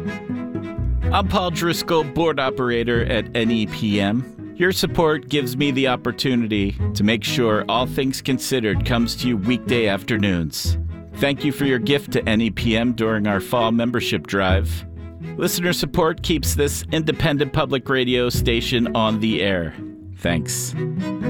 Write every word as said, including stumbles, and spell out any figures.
I'm Paul Driscoll, board operator at N E P M. Your support gives me the opportunity to make sure All Things Considered comes to you weekday afternoons. Thank you for your gift to N E P M during our fall membership drive. Listener support keeps this independent public radio station on the air. Thanks.